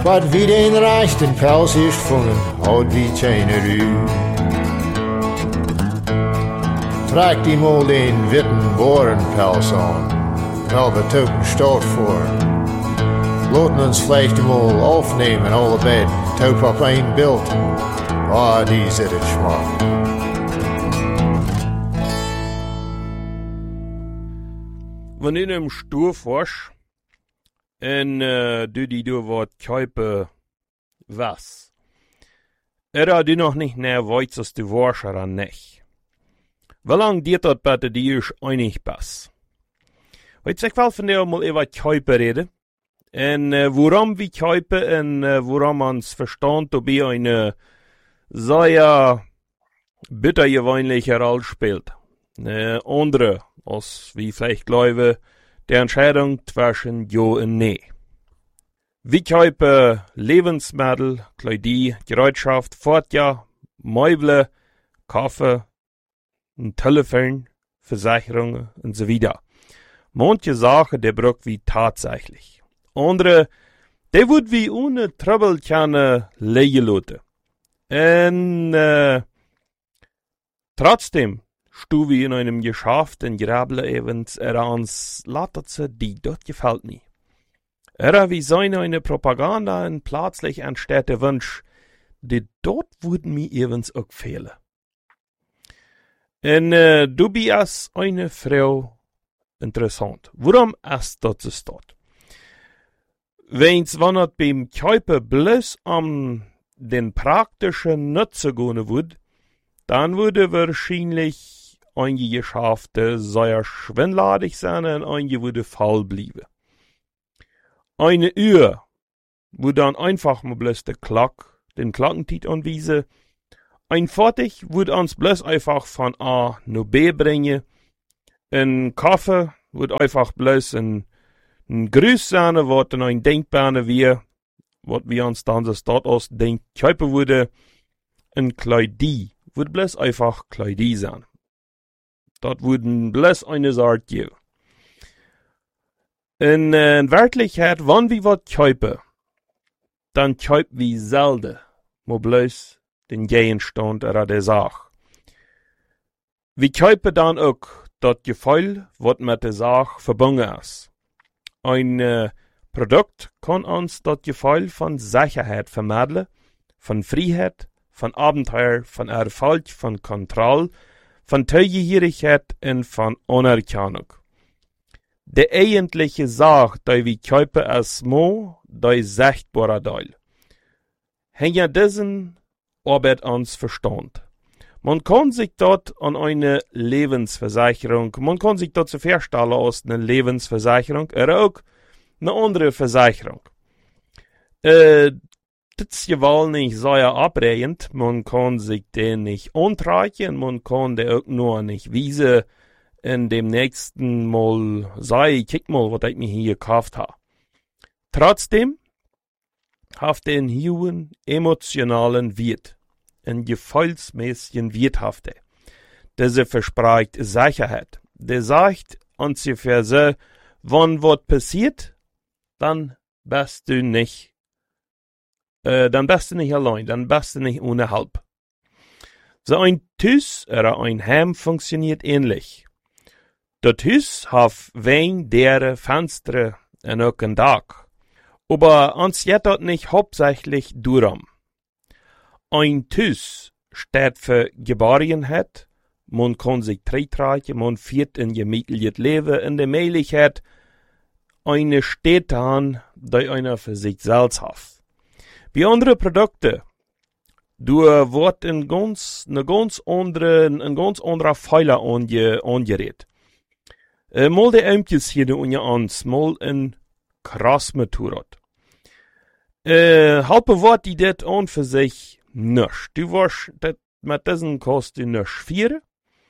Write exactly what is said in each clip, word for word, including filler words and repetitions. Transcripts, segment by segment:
Wat wie den rechten Pels is gevonden, houdt wie keine Rüh. Tragt ihm mal den witten Borenpels an, halbe Toten staat voor. Laten uns vielleicht mal aufnehmen, alle Bett, taub auf ein Bild. Ah, die zit het schmack. Wanneer du im Stuhl forsch en uh, du die du wat kuipen was, er du noch nicht näher weißt, als du warst oder nicht. Wie lang diert dat bitte die is einig bas? Weet ik wel van jou mal über kuipen reden. En uh, waarom we kuipen en uh, waarom ons verstand dabei eine sehr bittergewöhnliche Rolle spielt. Uh, andere, als wie vielleicht glauben, die Entscheidung zwischen Ja und Nee. Wir kaufen Lebensmittel, Kleidung, Gerätschaft, Fortja, Möbel, Kaffee, ein Telefon, Versicherungen und so weiter. Manche Sachen, die brauchen wir tatsächlich. Andere, die würden wir ohne Trouble können legen lassen. Und äh, trotzdem, stu wie in einem Geschäft in Grable events er ans Latterze, die dort gefällt nie. Er wie seine eine Propaganda und plötzlich entsteht der Wunsch, die dort würden mir events auch fehlen. Und äh, du bist eine Frau interessant. Warum ist das so dort? Wenn's wann het beim Kuipen bloß am den praktischen Nutzen gehen würde, dann würde wahrscheinlich einige Geschäfte sehr schwindladig sein und einige würde faul bleiben. Eine Uhr, wo dann einfach mal bloß der Klock, den Glockentit anwiesen, ein Fertig würde uns bloß einfach von A nach B bringen, ein Kaffee würde einfach bloß ein, ein Grüß sein, was dann ein Denkbare wir, was wir uns dann so dort aus denken, kaufen würde, ein Kleidie, würde bloß einfach Kleidie sein. Dat würden bloß eine Sorte geben. In, äh, in Wirklichkeit, wenn wir was kaufen, dann kaufen wir selten, nur bloß den Gegenstand oder der Sache. Wir kaufen dann auch das Gefühl, was mit der Sache verbunden ist. Ein äh, Produkt kann uns das Gefühl von Sicherheit vermitteln, von Freiheit, von Abenteuer, von Erfolg, von Kontrolle, von Teugierigkeit und von Anerkennung. Die eigentliche Sache, die wir kaufen, ist mo, die sichtbare Teil. Hinter diesen arbeitet uns Verstand. Man kann sich dort an eine Lebensversicherung, man kann sich dort so vorstellen als eine Lebensversicherung, oder auch eine andere Versicherung. Äh, das ist ja nicht sehr abregend, man kann sich den nicht antreiben, man kann den auch nur nicht wiesen, in dem nächsten Mal sagen, kick mal, was ich mir hier gekauft habe. Trotzdem hat den hohen emotionalen Wert, einen gefühlsmäßigen Werthafte. Diese verspricht Sicherheit. Der sagt ungefähr so, wenn was passiert, dann bist du nicht, äh, dann bist du nicht allein, dann bist du nicht ohne Hilfe. So ein Haus oder ein Heim funktioniert ähnlich. Das Haus hat wein, dere, Fenster und auch ein Dach. Aber uns geht das nicht hauptsächlich darum. Ein Haus steht für Geborgenheit, man kann sich treitragen, man führt ein gemütliches Leben in der Möglichkeit, eine steht an, die einer für sich selbst hat. Bei anderen Produkten, du wird ein ganz, eine ganz andere, ein ganz anderer Pfeiler ange, angerät. Äh, mal die Ämtjes hier unter uns, mal ein Krassmotorrad. Äh, halbe Wort die das an für sich nicht. Du warst, dat, mit diesen kostet nicht vier.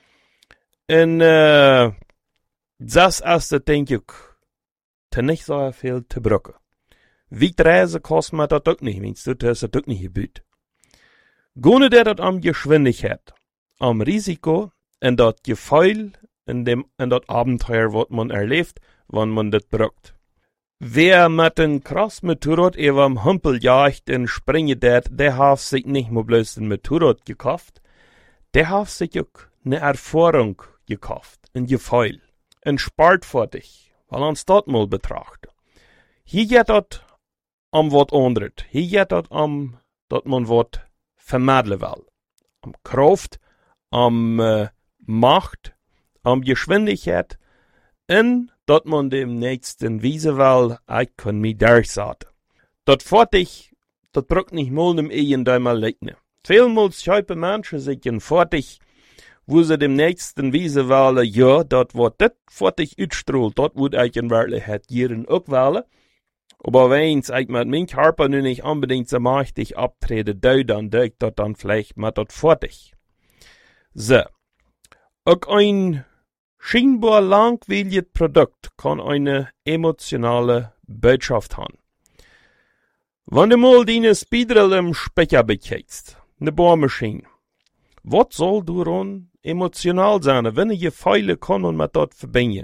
Und, äh, das ist, denke ich, te nicht so viel zu brücken. Wie Reise kostet man das auch nicht, meinst du, das ist das auch nicht gebüht. Gone der das am Geschwindigkeit, am Risiko, und das Gefühl, in dem, in das Abenteuer, was man erlebt, wenn man das braucht. Wer met een crossmotorrad even am Humpel jaagt en springen dat, der heeft zich niet maar bloos een motorrad gekauft, der heeft zich ook een ervaring gekauft, een gevoel, een spaartvaardig, weil ons dat mal betrachten. Hier gaat dat om wat anderes. Hier gaat dat om dat man wat vermiddelen wil. Om kracht, om uh, macht, om geschwindigheid en dat man dem nächsten wiesen wil, ik kan mij durchzetten. Dat vaartig, dat braucht nicht mal dem Ehen dreimal leiden. Vielmals schreiben Menschen sich ein vaartig, wo sie dem nächsten wiesen wollen, ja, dat wat dit vaartig uitstrahlt, dat moet ik in werkelijkheid hierin ook willen. Aber wenn's ich mit mein Körper nu nicht unbedingt so mächtig abtrete, dann deut dat dann vielleicht mit dat vaartig. So. Auch ein scheinbar langweiliges Produkt kann eine emotionale Botschaft haben. Wenn du mal deine Speedrel im Specher bekijkst, ne Bohrmaschine, was soll daran emotional sein, wenn je Feile kann und mit dat verbinden?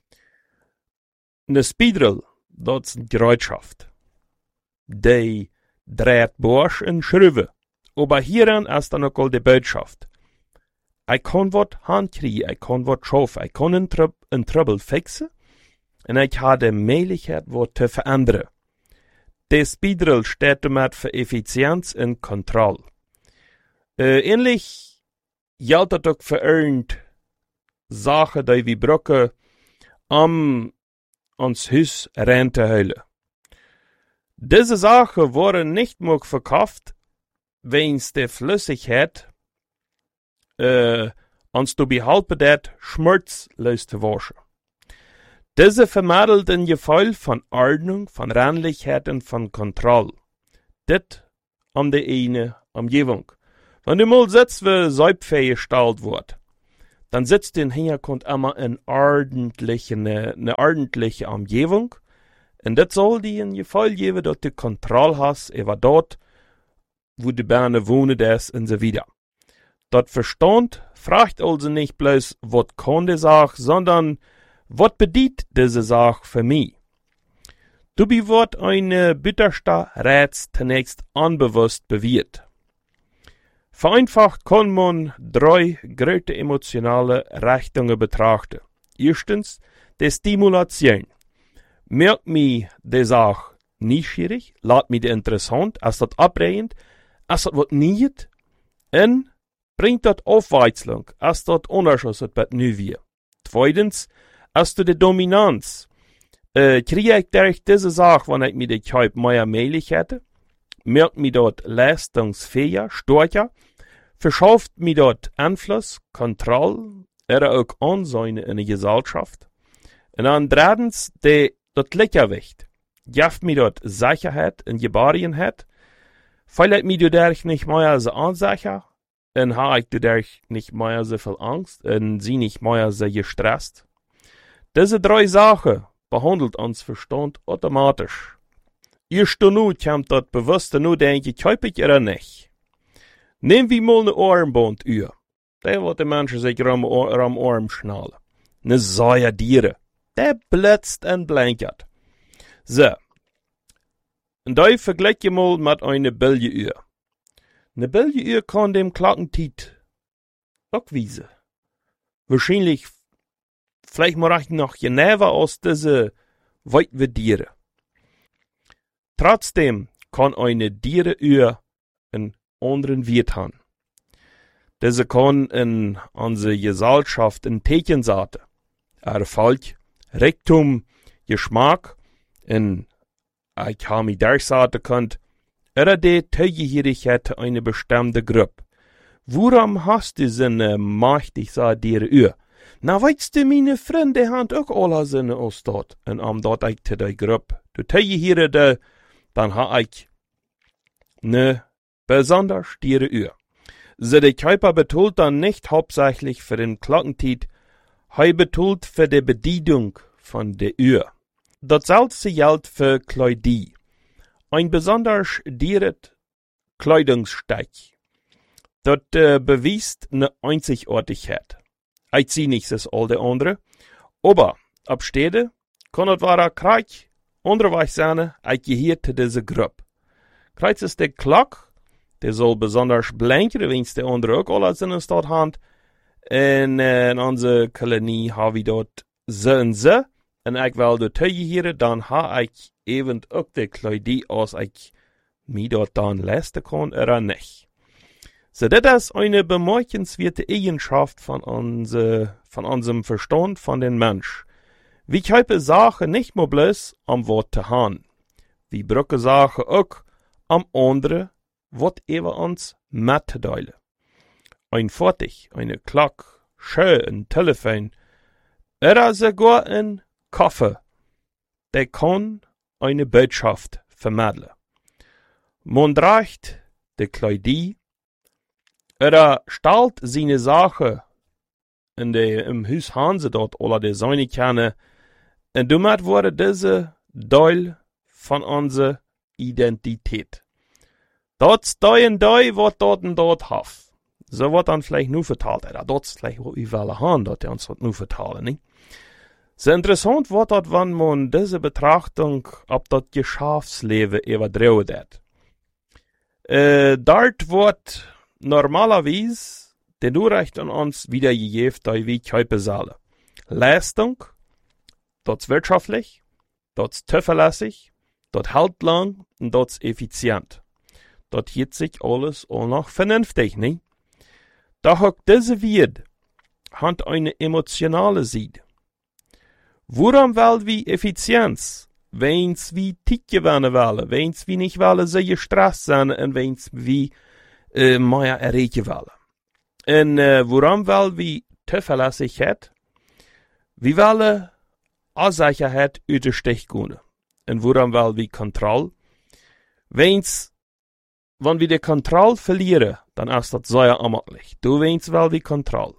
Ne Speedrel, dat is een Gerätschaft. Die dreht Borsch en Schruve. Aber hieran ist dann auch al die Botschaft. Ich kann wat handkriegen, ich kann wat schaffen, ich kann einen, Trub, einen Trouble fixen und ich habe die Möglichkeit, wat zu verändern. Der Speedrel steht damit für Effizienz und Kontrolle. Äh, ähnlich gilt das auch für irgend Sachen, die wir brauchen, um ons Haus rein zu halten. Diese Sachen worden nicht mehr verkauft, wenn's der Flüssigkeit äh, uns zu behalten dat schmutzlos zu waschen. Diese vermittelt ein Gefühl von Ordnung, von Reinlichkeit und von Kontrolle. Dit um die eine Umgebung. Wenn du mal sitzt, wie Säupfee gestaltet wird, dann sitzt in Hintergrund immer eine ordentliche, eine, eine ordentliche Umgebung. Und das soll dir ein Gefühl geben, dass du Kontrolle hast über dort, wo die Beine wohnen, das und so weiter. Das Verstand fragt also nicht bloß, was kann die Sache, sondern was bedient diese Sache für mich? Du wird eine bitterste Rätsel zunächst unbewusst bewirrt. Vereinfacht kann man drei große emotionale Richtungen betrachten. Erstens, die Stimulation. Merkt mich die Sache neugierig, lässt mich die interessant, ist das abregend, ist das was nicht, und bringt das Aufweizelung, ist das Unterschuss, was neu wird. Zweitens, ist die Dominanz. Äh, kriege ich durch diese Sache, wenn ich mir die Kaufe mehr Möglichkeiten, merkt mich dort leistungsfähiger, stärker, verschafft mir dort Einfluss, Kontrolle, oder auch Ansehen in der Gesellschaft. Und dann drittens, die, das Leckergewicht, gibt mir dort Sicherheit und Gebarigkeit, vielleicht mir dadurch nicht mehr so unsicher, und habe ich dadurch nicht mehr so viel Angst, und sie nicht mehr so gestresst. Diese drei Sachen behandelt uns Verstand automatisch. Erst nu kommt das bewusste nu denken, kaufe ich oder nicht. Nehmen wir mal eine Armband über. Der wird die Menschen sich am, am Arm schnallen. Ne Säuerdiere. Der blitzt und blinkert. So. Und da vergleich ich mal mit einer Biljenuhr. Eine Biljenuhr kann dem Klockentiet auch wiesen. Wahrscheinlich, vielleicht mal ich noch genauer aus diese Weitwediere. Trotzdem kann eine Dierenuhr einen anderen Wert haben. Diese kann in unsere Gesellschaft ein Tecken setzen. Erfolg, Reichtum, Geschmack, in ich habe mich durchsetzen können, oder die Teugehörigkeit einer bestimmten Gruppe. Warum hast du so eine mächtig so Dierenuhr? Na, weißt du, meine Freunde haben auch alle Sinne aus dort. Und am dort ich zu der Gruppe. Du Teugehörige, dann habe ich eine besonders stiere Uhr. So der Körper betont dann nicht hauptsächlich für den Glockentiet, er betont für die Bedienung von der Uhr. Das selbe gilt für Kleidung. Ein besonders dieret Kleidungsstück. Das äh, beweist eine Einzigartigkeit. Ich sehe nichts als all die anderen, aber ab Städte kann es wahrer Krieg onderwijs zijn, ik geheer te deze groep. Krijgt is de klok, die zal besonders blinken, wens de andere ook al als in een stad hand. En uh, in onze kolonie hebben we dat ze en ze. En ik wil dat tegenheren, dan ha ik even ook de kleidie als ik mij dat dan leisten kan, oder nicht. So, das ist eine bemerkenswerte Eigenschaft von, onze, von unserem Verstand von den Mensch. Wir können Sachen nicht mehr bloß am Wort zu haben. Wir brauchen Sachen auch am anderen, was über uns mitteilen. Ein Fertig, eine Glocke, schön, ein Telefon, oder sogar ein Kaffee, der kann eine Botschaft vermitteln. Man trägt die Kleidie, oder stellt seine Sache in de, im Haus Hanse dort, oder de seine Kerne, und damit wurde diese Teil von unserer Identität. Dort stoi und doi, was dort und dort haft. So wird dann vielleicht nur vertalt, oder dort ist vielleicht auch überall haben, dort der uns wird nur vertalen, nicht? So interessant wird dort, wenn man diese Betrachtung ab das Geschäftsleben überdreht hat. Äh, dort wird normalerweise den Urrecht an uns wiedergegeben, da wir kaufen sollen. Leistung, das ist wirtschaftlich, das ist zuverlässig, das hält lang und das ist effizient. Das geht sich alles auch noch vernünftig, nicht? Doch diese Welt hat eine emotionale Seite. Warum wollen wir Effizienz? Wenn's wir Zeit gewinnen wollen, wenn's wir nicht wollen, sehr gestresst sein und wenn's wir äh, mehr erreichen wollen. Und äh, warum wollen wir Zuverlässigkeit? Wir wollen Sicherheit uit de Stich gehen. Und warum wollen wir Kontrolle? Wenn's, wenn wir die Kontrolle verlieren, dann ist das sehr amtlich. Du wenn's wollen wir Kontrolle.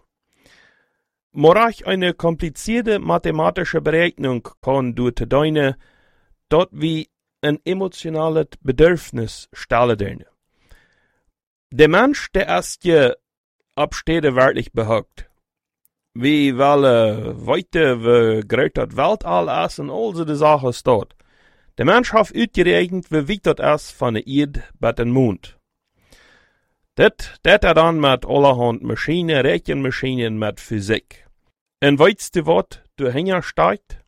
Morach eine komplizierte mathematische Berechnung kann durch deine, dort wie ein emotionales Bedürfnis stellen dürfen. Der Mensch, der erst je abstede wirklich behagt. Wie wollen weiter, wie groß das Weltall ist und all so die Sachen steht. Der Mensch hat ausgerechnet, wie weit das ist von der Erde bis den Mond. Das, das er dann mit allerhand Maschinen, Rechenmaschinen, mit Physik. Und weißt du, was dahinter steht?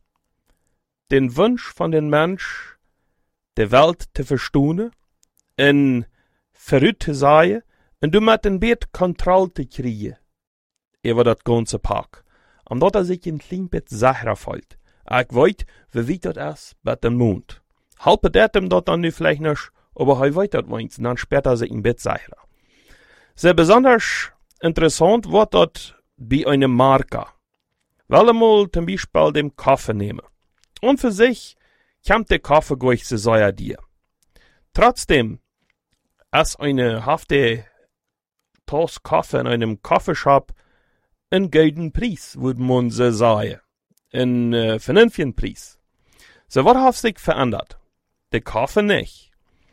Den Wunsch von den Mensch, die Welt zu verstehen, und verrückt zu sein, und du mit ein bisschen Kontrolle zu kriegen über das ganze Park. Und dort er sich ein klein bisschen sicherer fühlt. Ich weiß, wie weit das ist bei dem Mond. Halbe das ihm dort dann nicht vielleicht nicht, aber er weiß das wenigstens, dann später sich ein bisschen sicherer. Sehr besonders interessant wird das bei einem Marker. Weil mal zum Beispiel den Kaffee nehmen. Und für sich kommt der Kaffee gleich zu sehr dir. Trotzdem, als eine hafte Tasse Kaffee in einem Kaffeeshop einen guten Preis, würde man so sagen. Ein äh, vernünftigen Preis. So, was hat sich verändert? Der Kaffee nicht.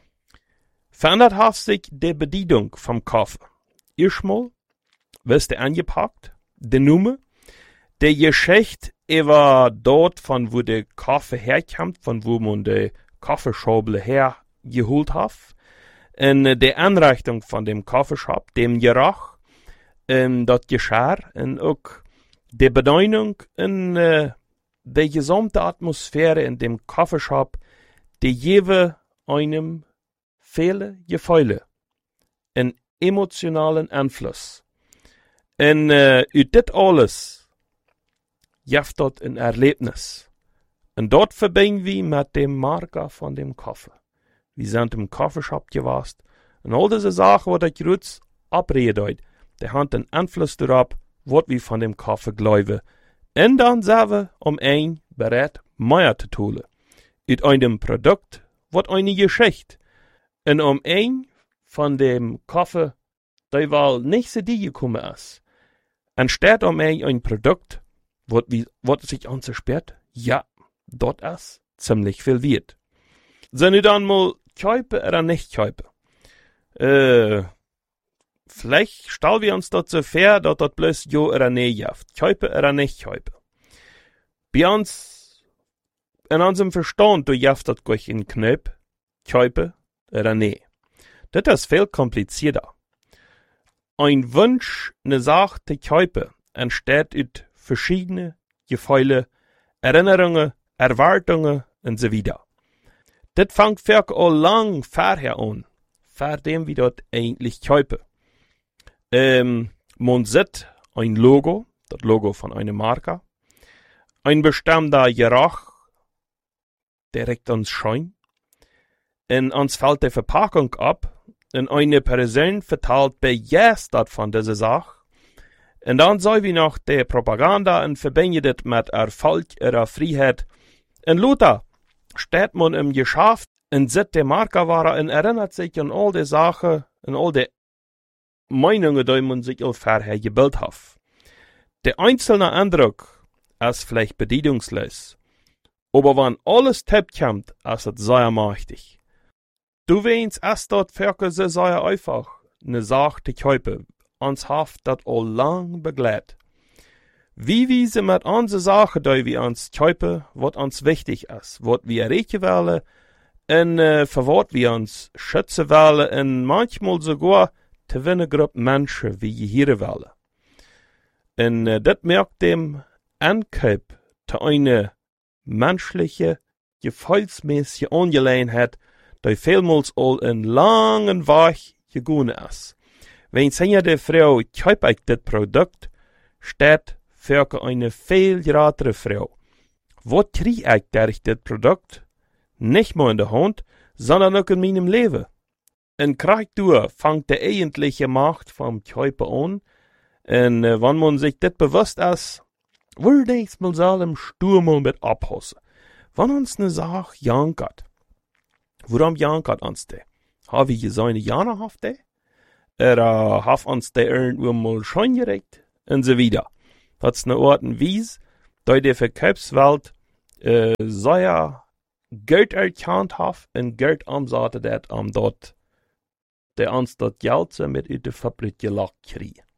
Verändert hat sich die Bedienung vom Kaffee. Erstmal wirst du angepackt, die Nummer, die Geschichte über dort, von wo der Kaffee herkommt, von wo man die Kaffeeschauble hergeholt hat, und äh, die Anrichtung von dem Kaffeeshop, dem Geruch, und das Geschirr, und auch die Bedeutung und äh, die gesamte Atmosphäre in dem Kaffeeshop, die jewe einem viele Gefühle, einen emotionalen Einfluss. Und äh, ut dit alles jaft dort ein Erlebnis. Und dort verbinden wir mit dem Marker von dem Kaffee. Wir sind im Kaffeeshop gewesen. Und all diese Sachen, die ich jetzt abrede, die haben einen Einfluss darauf, was wir von dem Kaffee glauben. Und dann sind wir um ein bereit, mehr zu tun. Mit einem Produkt, was eine Geschichte. Und um ein von dem Kaffee, der war nicht zu dir gekommen ist. Anstatt um ein, ein Produkt, was sich anzusperrt, ja, dort ist ziemlich viel wert. Sind wir dann mal kaufen oder nicht kaufen? Äh, vielleicht stellen wir uns dort so fair, dass das bloß ja oder nee jaft. Kaufen oder nicht kaufen. Bei uns in unserem Verstand durchjeft dat gleich in Knöp, Kuipen oder nee. Das ist viel komplizierter. Ein Wunsch, eine Sache zu kuipen, entsteht aus verschiedene Gefühle, Erinnerungen, Erwartungen und so weiter. Das fängt vielleicht auch lang vorher an, vor dem wir dort eigentlich kuipen. Ähm, man sieht ein Logo, das Logo von einer Marke, ein bestimmter Geruch direkt ans Schein, und uns fällt die Verpackung ab, und eine Person verteilt begeistert von dieser Sache, und dann sei wie noch die Propaganda und verbindet mit Erfolg oder Freiheit. Und Luther steht man im Geschäft und sieht die Markenware und erinnert sich an all die Sachen und all die Meinungen, die man sich vorher gebildet hat. Der einzelne Eindruck ist vielleicht bedienungslos, aber wenn alles tappt kommt, ist es sehr mächtig. Du weinst erst dort für sie sehr einfach, ne Sache zu kaufen, uns haft dat all lang begleitet. Wie wir sie mit unseren Sachen, die wir uns kaufen, was uns wichtig ist, was wir erreichen wollen, und äh, für was wir uns schützen wollen, und manchmal sogar zu eine Gruppe Menschen, wie wir hier wollen. Und äh, das merkt dem Ankauf zu einer menschlichen, gefühlsmäßige Angelegenheit, die vielmals all einen langen Weg gegangen ist. Wenn sie die Frau kauft ich das Produkt, steht für eine viel geratere Frau. Was krieg ich durch das Produkt? Nicht nur in der Hand, sondern auch in meinem Leben. Und dadurch fängt die eigentliche Macht vom Kaufen an. Und äh, wenn man sich das bewusst ist, würde ich mal sagen, Sturm mal mit abhassen. Wenn uns eine Sache jankert, warum jankert uns die? Haben wir seine Jana haft die? Oder haben uns die irgendwo mal schon geregt? Und so weiter. Das ist eine Art und Weise, da die Verkaufswelt äh, sehr Geld erkannt hat und Geld umsetzt hat, um dort, der uns dort Geld mit in die Fabrik gelockt kriegt.